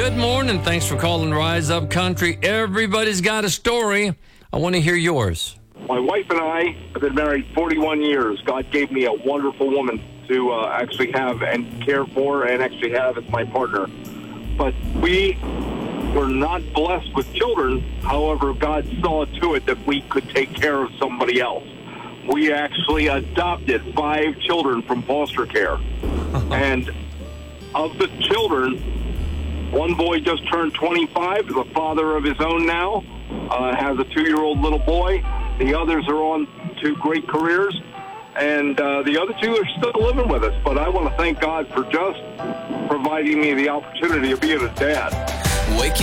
Good morning. Thanks for calling Rise Up Country. Everybody's got a story. I want to hear yours. My wife and I have been married 41 years. God gave me a wonderful woman to actually have and care for and actually have as my partner. But we were not blessed with children. However, God saw to it that we could take care of somebody else. We actually adopted 5 children from foster care. And of the children, one boy just turned 25, is a father of his own now, has a 2-year-old little boy. The others are on to great careers, and the other 2 are still living with us. But I want to thank God for just providing me the opportunity of being a dad. Wake